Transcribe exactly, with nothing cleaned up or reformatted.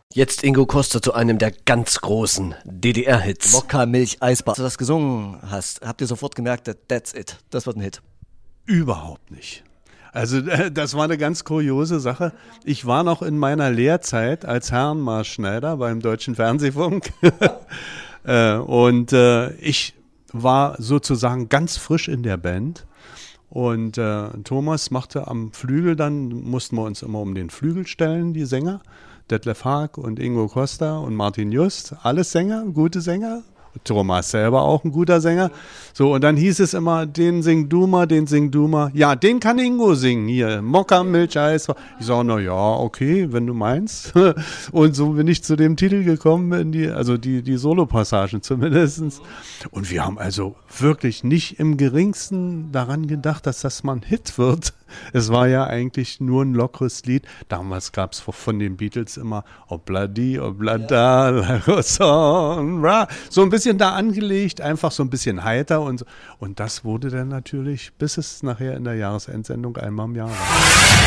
Jetzt Ingo Costa zu einem der ganz großen D D R-Hits. Mokka, Milch, Eisbär. Als du das gesungen hast, habt ihr sofort gemerkt, that that's it. Das wird ein Hit. Überhaupt nicht. Also das war eine ganz kuriose Sache. Ich war noch in meiner Lehrzeit als Herrenmaßschneider beim Deutschen Fernsehfunk und ich war sozusagen ganz frisch in der Band. Und äh, Thomas machte am Flügel, dann mussten wir uns immer um den Flügel stellen, die Sänger. Detlef Haag und Ingo Costa und Martin Just, alles Sänger, gute Sänger. Thomas selber auch ein guter Sänger. So, und dann hieß es immer, den sing du mal, den sing du mal. Ja, den kann Ingo singen, hier, Mokka, Milch, Eis. Ich sage, na ja, okay, wenn du meinst. Und so bin ich zu dem Titel gekommen, in die, also die, die Solopassagen zumindest. Und wir haben also wirklich nicht im geringsten daran gedacht, dass das mal ein Hit wird. Es war ja eigentlich nur ein lockeres Lied. Damals gab es von den Beatles immer Obladi, Oblada, la son, ra. So ein bisschen da angelegt, einfach so ein bisschen heiter und so. Und das wurde dann natürlich, bis es nachher in der Jahresendsendung einmal im Jahr war.